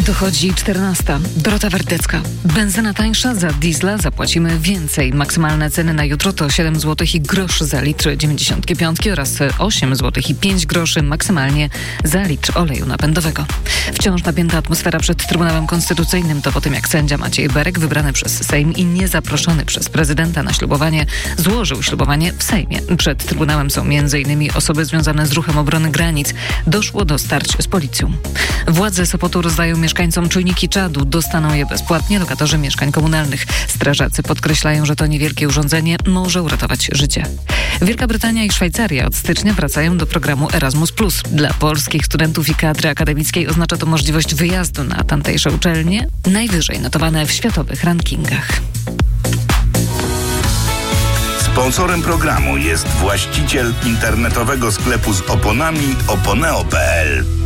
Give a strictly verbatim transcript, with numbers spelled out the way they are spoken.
Dochodzi czternasta. Dorota Wardecka. Benzyna tańsza, za diesla zapłacimy więcej. Maksymalne ceny na jutro to siedem złotych i grosz za litr dziewięćdziesiątki piątki oraz osiem złotych i pięć groszy maksymalnie za litr oleju napędowego. Wciąż napięta atmosfera przed Trybunałem Konstytucyjnym. To po tym, jak sędzia Maciej Berek, wybrany przez Sejm i niezaproszony przez prezydenta na ślubowanie, złożył ślubowanie w Sejmie. Przed Trybunałem są między innymi osoby związane z ruchem obrony granic. Doszło do starć z policją. Władze Sopotu rozdają mieszkańcom czujniki czadu. Dostaną je bezpłatnie lokatorzy mieszkań komunalnych. Strażacy podkreślają, że to niewielkie urządzenie może uratować życie. Wielka Brytania i Szwajcaria od stycznia wracają do programu Erasmus plus. Dla polskich studentów i kadry akademickiej oznacza to możliwość wyjazdu na tamtejsze uczelnie, najwyżej notowane w światowych rankingach. Sponsorem programu jest właściciel internetowego sklepu z oponami oponeo kropka pe el.